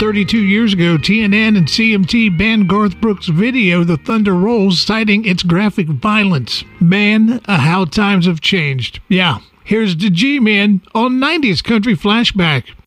32 years ago, TNN and CMT banned Garth Brooks' video, The Thunder Rolls, citing its graphic violence. Man, how times have changed. Yeah, here's the G-Man on 90s Country Flashback.